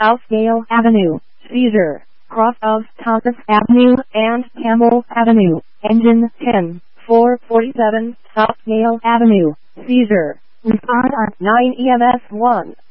Southdale Avenue, seizure, cross of Thomas Avenue and Campbell Avenue, engine 10, 447, Southdale Avenue, seizure. Respond on 9 EMS 1.